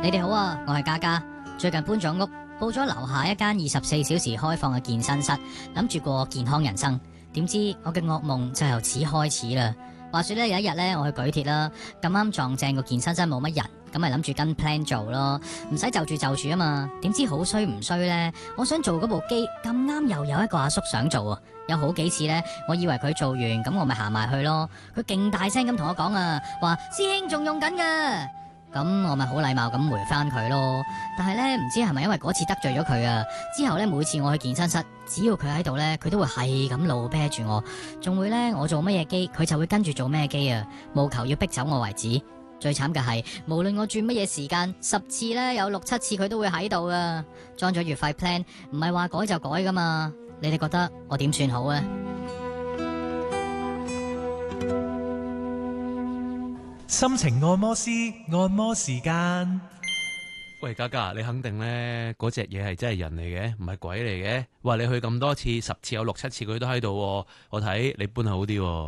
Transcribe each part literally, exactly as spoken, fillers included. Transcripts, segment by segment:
你哋好啊，我係嘉嘉，最近搬咗屋，報咗樓下一間二十四小時開放嘅健身室，諗住過健康人生，點知我嘅噩夢就由此開始啦。話說咧，有一日咧，我去舉鐵啦，咁啱撞正個健身室冇乜人，咁咪諗住跟 plan 做咯，唔使就住就住啊嘛。點知好衰唔衰咧？我想做嗰部機，咁啱又有一個阿叔想做啊。有好幾次咧，我以為佢做完，咁我咪行埋去咯。佢勁大聲咁同我講啊，話師兄仲用緊噶。咁我咪好禮貌咁回翻佢咯。但係咧，唔知係咪因為嗰次得罪咗佢啊？之後咧，每次我去健身室，只要佢喺度咧，佢都會係咁怒啤住我，仲會咧，我做乜嘢機，佢就會跟住做咩機啊，務求要逼走我為止。最慘嘅係，無論我轉乜嘢時間，十次咧有六七次佢都會喺度啊。裝咗月費 plan，唔係話改就改噶嘛。你哋覺得我點算好啊？ 心情按摩師按摩時間。 喂，嘉嘉，你肯定咧嗰隻嘢係真係人嚟嘅，唔係鬼嚟嘅？話你去咁多次，十次有六七次佢都喺度，我睇你搬好啲。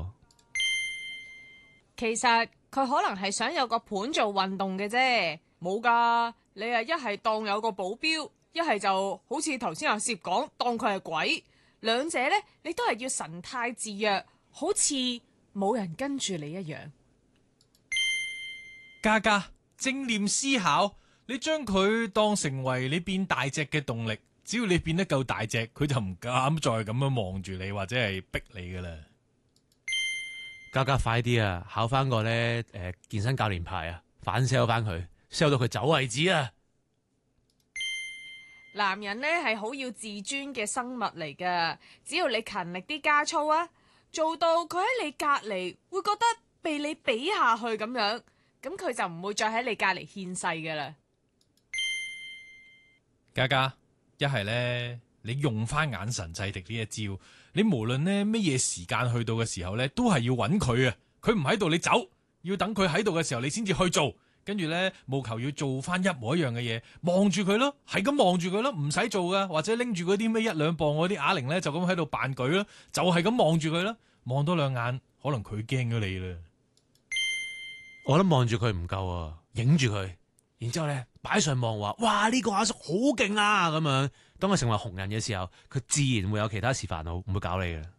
其實佢可能係想有個伴做運動嘅啫，冇噶。你啊一係當有個保鏢，一係就好似頭先阿攝講，當佢係鬼。兩者呢，你都係要神態自若，好似冇人跟住你一樣。 嘉嘉，正念思考，你將佢當成為你變大隻嘅動力。只要你變得夠大隻，佢就唔敢再咁樣望住你或者係逼你噶啦。 嘉嘉，快啲啊，考翻個咧誒、呃、健身教練牌啊，反 sell 翻佢 ，sell 到佢走為止啊！ 男人呢係好要自尊嘅生物嚟噶，只要你勤力啲加操啊，做到佢喺你隔籬會覺得被你比下去咁樣。咁佢就唔會再喺你隔籬獻世噶啦。 嘉嘉，一係呢，你用翻眼神制敵呢一招，你無論呢乜嘢時間去到嘅時候呢，都係要揾佢啊！佢唔喺度你走，要等佢喺度嘅時候你先至去做，跟住呢，務求要做翻一模一樣嘅嘢，望住佢咯，係咁望住佢咯，唔使做噶，或者拎住嗰啲咩一兩磅嗰啲啞鈴呢，就咁喺度扮舉咯，就係咁望住佢咯，望多兩眼，可能佢驚咗你啦。 我諗望住佢唔夠啊，影住佢，然之後咧擺上網話，哇呢個阿叔好勁啊咁樣。當佢成為紅人嘅時候，佢自然會有其他事煩惱，唔會搞你嘅。